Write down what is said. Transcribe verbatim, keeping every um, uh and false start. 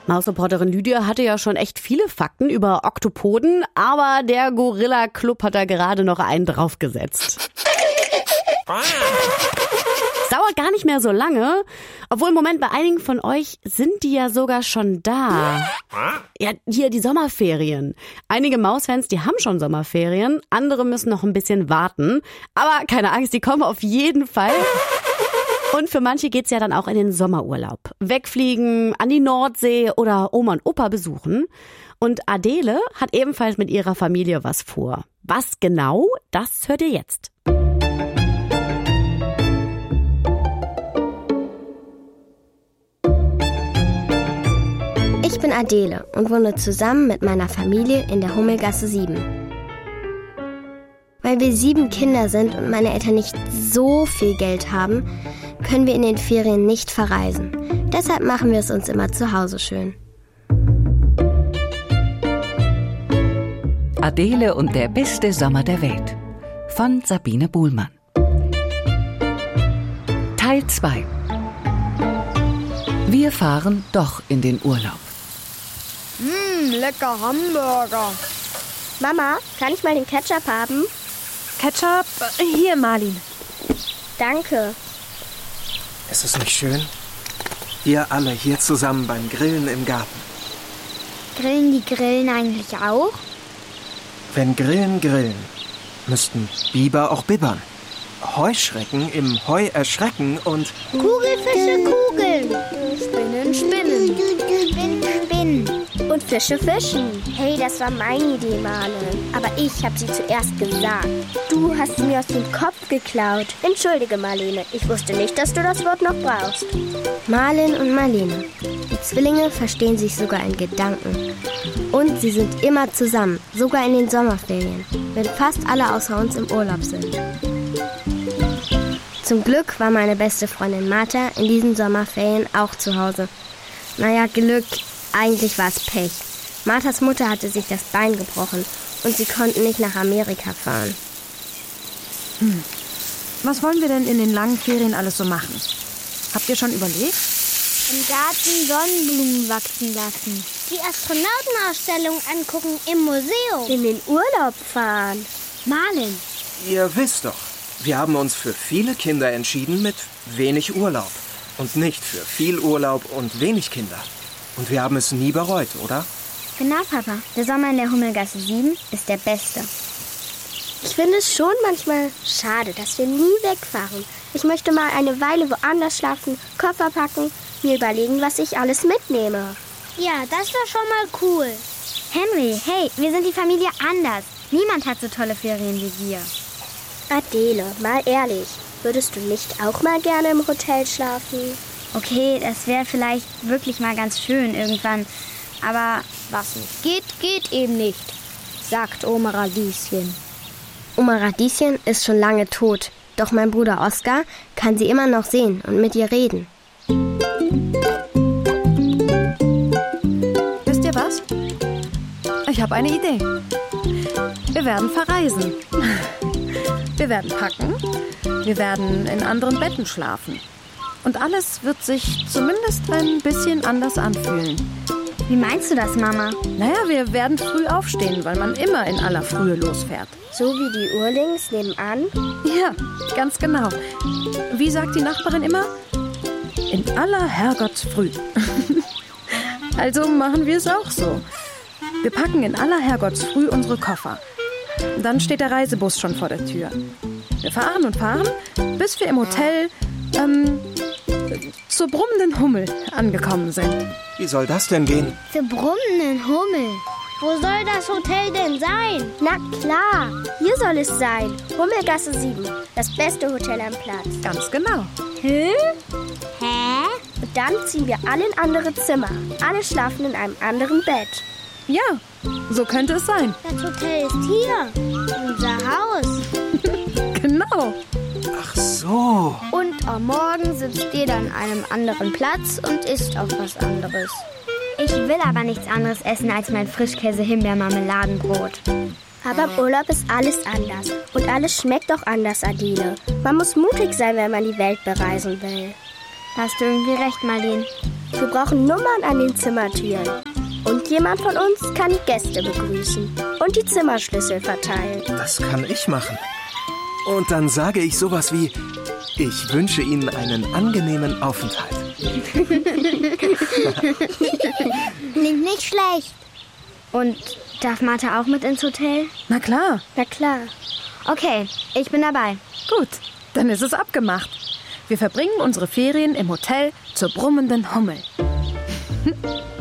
Mausreporterin Lydia hatte ja schon echt viele Fakten über Oktopoden, aber der Gorilla Club hat da gerade noch einen draufgesetzt. Es dauert gar nicht mehr so lange, obwohl im Moment bei einigen von euch sind die ja sogar schon da. Ja, hier die Sommerferien. Einige Mausfans, die haben schon Sommerferien, andere müssen noch ein bisschen warten. Aber keine Angst, die kommen auf jeden Fall. Und für manche geht's ja dann auch in den Sommerurlaub. Wegfliegen, an die Nordsee oder Oma und Opa besuchen. Und Adele hat ebenfalls mit ihrer Familie was vor. Was genau, das hört ihr jetzt. Ich bin Adele und wohne zusammen mit meiner Familie in der Hummelgasse sieben. Weil wir sieben Kinder sind und meine Eltern nicht so viel Geld haben, können wir in den Ferien nicht verreisen. Deshalb machen wir es uns immer zu Hause schön. Adele und der beste Sommer der Welt von Sabine Buhlmann. Teil zwei. Wir fahren doch in den Urlaub. Mmm, lecker Hamburger. Mama, kann ich mal den Ketchup haben? Ketchup? Hier, Marlin. Danke. Ist es nicht schön? Wir alle hier zusammen beim Grillen im Garten. Grillen die Grillen eigentlich auch? Wenn Grillen grillen, müssten Biber auch bibbern. Heuschrecken im Heu erschrecken und... Kugelfische kugeln. Spinnen spinnen. Spinnen spinnen. Und Fische fischen. Hey, das war meine Idee, Marlen. Aber ich habe sie zuerst gesagt. Du hast sie mir aus dem Kopf geklaut. Entschuldige, Marlene. Ich wusste nicht, dass du das Wort noch brauchst. Marlen und Marlene. Die Zwillinge verstehen sich sogar in Gedanken. Und sie sind immer zusammen, sogar in den Sommerferien, wenn fast alle außer uns im Urlaub sind. Zum Glück war meine beste Freundin Martha in diesen Sommerferien auch zu Hause. Naja, Glück, eigentlich war es Pech. Marthas Mutter hatte sich das Bein gebrochen und sie konnten nicht nach Amerika fahren. Hm. Was wollen wir denn in den langen Ferien alles so machen? Habt ihr schon überlegt? Im Garten Sonnenblumen wachsen lassen. Die Astronautenausstellung angucken im Museum. In den Urlaub fahren. Malen. Ihr wisst doch, wir haben uns für viele Kinder entschieden mit wenig Urlaub. Und nicht für viel Urlaub und wenig Kinder. Und wir haben es nie bereut, oder? Genau, Papa. Der Sommer in der Hummelgasse sieben ist der beste. Ich finde es schon manchmal schade, dass wir nie wegfahren. Ich möchte mal eine Weile woanders schlafen, Koffer packen, mir überlegen, was ich alles mitnehme. Ja, das war schon mal cool. Henry, hey, wir sind die Familie anders. Niemand hat so tolle Ferien wie wir. Adele, mal ehrlich, würdest du nicht auch mal gerne im Hotel schlafen? Okay, das wäre vielleicht wirklich mal ganz schön irgendwann. Aber was nicht geht, geht eben nicht, sagt Oma Radieschen. Oma Radieschen ist schon lange tot. Doch mein Bruder Oskar kann sie immer noch sehen und mit ihr reden. Wisst ihr was? Ich habe eine Idee. Wir werden verreisen. Wir werden packen. Wir werden in anderen Betten schlafen. Und alles wird sich zumindest ein bisschen anders anfühlen. Wie meinst du das, Mama? Naja, wir werden früh aufstehen, weil man immer in aller Frühe losfährt. So wie die Urlings nebenan? Ja, ganz genau. Wie sagt die Nachbarin immer? In aller Herrgottsfrüh. Also machen wir es auch so. Wir packen in aller Herrgottsfrüh unsere Koffer. Dann steht der Reisebus schon vor der Tür. Wir fahren und fahren, bis wir im Hotel ähm, zur brummenden Hummel angekommen sind. Wie soll das denn gehen? Zur brummenden Hummel? Wo soll das Hotel denn sein? Na klar, hier soll es sein. Hummelgasse sieben, das beste Hotel am Platz. Ganz genau. Hä? Hä? Und dann ziehen wir alle in andere Zimmer. Alle schlafen in einem anderen Bett. Ja, so könnte es sein. Das Hotel ist hier. Unser Haus. Genau. Ach so. Und am Morgen sitzt ihr dann an einem anderen Platz und isst auch was anderes. Ich will aber nichts anderes essen als mein Frischkäse-Himbeer-Marmeladenbrot. Aber im Urlaub ist alles anders. Und alles schmeckt auch anders, Adele. Man muss mutig sein, wenn man die Welt bereisen will. Da hast du irgendwie recht, Marlene. Wir brauchen Nummern an den Zimmertüren. Und jemand von uns kann die Gäste begrüßen und die Zimmerschlüssel verteilen. Das kann ich machen. Und dann sage ich sowas wie, ich wünsche Ihnen einen angenehmen Aufenthalt. Klingt nicht schlecht. Und darf Martha auch mit ins Hotel? Na klar. Na klar. Okay, ich bin dabei. Gut, dann ist es abgemacht. Wir verbringen unsere Ferien im Hotel zur brummenden Hummel.